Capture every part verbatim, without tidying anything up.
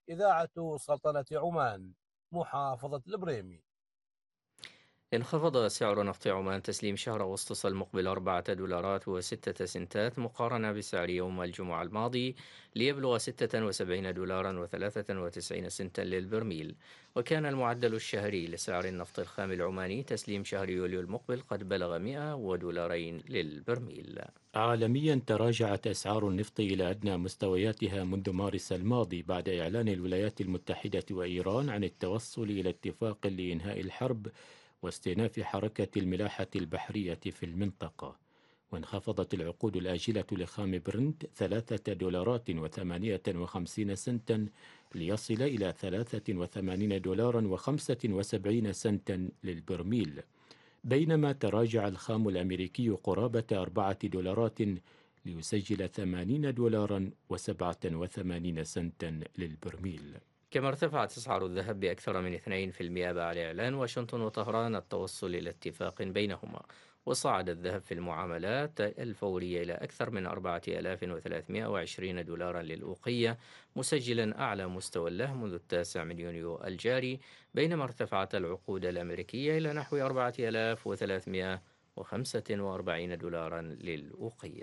إذاعة سلطنة عمان محافظة البريمي. انخفض سعر نفط عمان تسليم شهر أغسطس المقبل أربعة دولارات وستة سنتات مقارنة بسعر يوم الجمعة الماضي، ليبلغ ستة وسبعين دولارا وثلاثة وتسعين سنتا للبرميل. وكان المعدل الشهري لسعر النفط الخام العماني تسليم شهر يوليو المقبل قد بلغ مئة دولارين للبرميل. عالميا تراجعت أسعار النفط إلى أدنى مستوياتها منذ مارس الماضي بعد إعلان الولايات المتحدة وإيران عن التوصل إلى اتفاق لإنهاء الحرب واستئناف حركة الملاحة البحرية في المنطقة. وانخفضت العقود الآجلة لخام برنت ثلاثة دولارات وثمانية وخمسين سنتا ليصل إلى ثلاثة وثمانين دولارا وخمسة وسبعين سنتا للبرميل، بينما تراجع الخام الأمريكي قرابة أربعة دولارات ليسجل ثمانين دولارا وسبعة وثمانين سنتا للبرميل. كما ارتفعت أسعار الذهب بأكثر من اثنين بالمئة بعد إعلان واشنطن وطهران التوصل إلى اتفاق بينهما. وصعد الذهب في المعاملات الفورية إلى أكثر من أربعة آلاف وثلاثمئة وعشرين دولارا للأوقية، مسجلا أعلى مستوى له منذ التاسع من يونيو الجاري، بينما ارتفعت العقود الأمريكية إلى نحو أربعة آلاف وثلاثمئة وخمسة وأربعين دولارا للأوقية.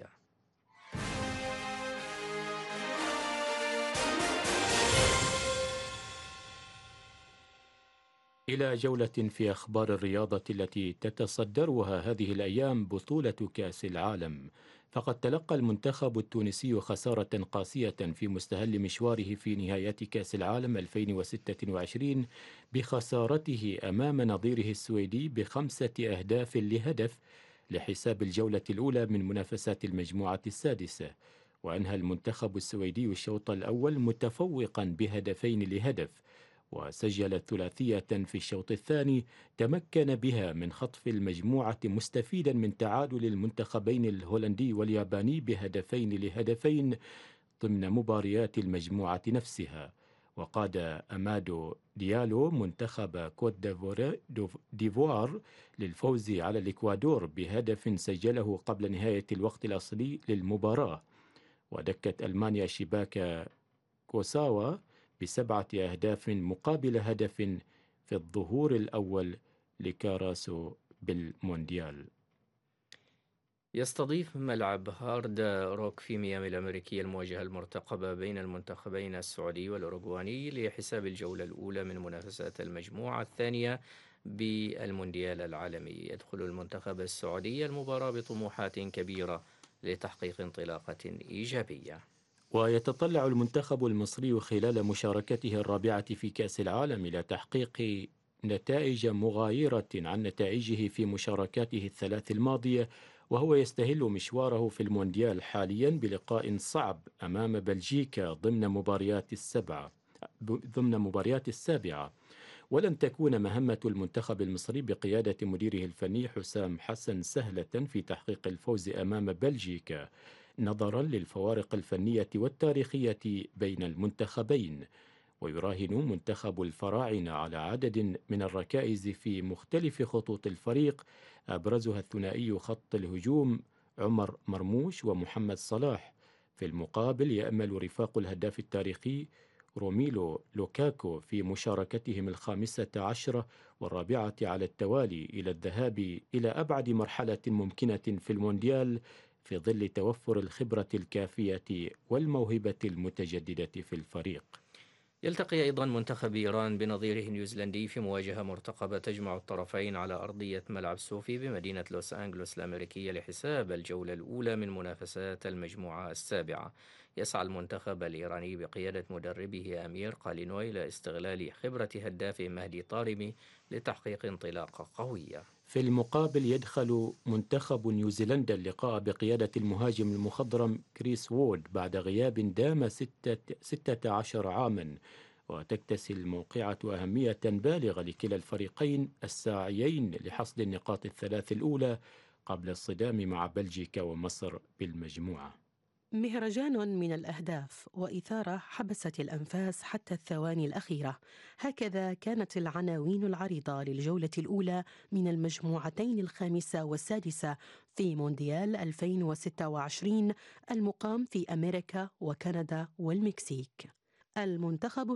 إلى جولة في أخبار الرياضة التي تتصدرها هذه الأيام بطولة كأس العالم. فقد تلقى المنتخب التونسي خسارة قاسية في مستهل مشواره في نهائيات كأس العالم ألفين وستة وعشرين بخسارته أمام نظيره السويدي بخمسة أهداف لهدف لحساب الجولة الأولى من منافسات المجموعة السادسة. وأنهى المنتخب السويدي الشوط الأول متفوقا بهدفين لهدف، وسجل ثلاثية في الشوط الثاني تمكن بها من خطف المجموعة مستفيدا من تعادل المنتخبين الهولندي والياباني بهدفين لهدفين ضمن مباريات المجموعة نفسها. وقاد أمادو ديالو منتخب كوت ديفوار للفوز على الإكوادور بهدف سجله قبل نهاية الوقت الأصلي للمباراة. ودكت ألمانيا شباك كوساوا بسبعة أهداف مقابل هدف في الظهور الأول لكاراسو بالمونديال. يستضيف ملعب هارد روك في ميامي الأمريكية المواجهة المرتقبة بين المنتخبين السعودي والأوروغواني لحساب الجولة الأولى من منافسات المجموعة الثانية بالمونديال العالمي. يدخل المنتخب السعودي المباراة بطموحات كبيرة لتحقيق انطلاقة إيجابية. ويتطلع المنتخب المصري خلال مشاركته الرابعة في كأس العالم إلى تحقيق نتائج مغايرة عن نتائجه في مشاركاته الثلاث الماضية، وهو يستهل مشواره في المونديال حاليا بلقاء صعب أمام بلجيكا ضمن مباريات السبعة ضمن مباريات السابعة. ولن تكون مهمة المنتخب المصري بقيادة مديره الفني حسام حسن سهلة في تحقيق الفوز أمام بلجيكا، نظرا للفوارق الفنية والتاريخية بين المنتخبين. ويراهن منتخب الفراعنة على عدد من الركائز في مختلف خطوط الفريق، أبرزها الثنائي خط الهجوم عمر مرموش ومحمد صلاح. في المقابل يأمل رفاق الهداف التاريخي روميلو لوكاكو في مشاركتهم الخامسة عشرة والرابعة على التوالي إلى الذهاب إلى أبعد مرحلة ممكنة في المونديال، في ظل توفر الخبرة الكافية والموهبة المتجددة في الفريق. يلتقي أيضا منتخب إيران بنظيره النيوزيلندي في مواجهة مرتقبة تجمع الطرفين على أرضية ملعب سوفي بمدينة لوس أنجلوس الأمريكية لحساب الجولة الأولى من منافسات المجموعة السابعة. يسعى المنتخب الإيراني بقيادة مدربه أمير قالينوي إلى استغلال خبرة هدافه مهدي طارمي لتحقيق انطلاقة قوية. في المقابل يدخل منتخب نيوزيلندا اللقاء بقيادة المهاجم المخضرم كريس وود بعد غياب دام ستة, ستة عشر عاما، وتكتسي الموقعة أهمية بالغة لكلا الفريقين الساعيين لحصد النقاط الثلاث الأولى قبل الصدام مع بلجيكا ومصر بالمجموعة. مهرجان من الأهداف وإثارة حبست الأنفاس حتى الثواني الأخيرة. هكذا كانت العناوين العريضة للجولة الأولى من المجموعتين الخامسة والسادسة في مونديال ألفين وستة وعشرين المقام في أمريكا وكندا والمكسيك. المنتخب